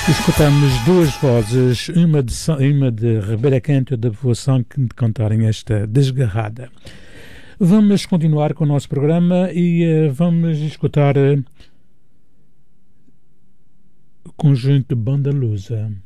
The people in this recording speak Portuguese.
Escutamos duas vozes, uma de Ribeira Canto e da Povoação, que cantarem esta Desgarrada. Vamos continuar com o nosso programa e vamos escutar o conjunto Banda Lusa.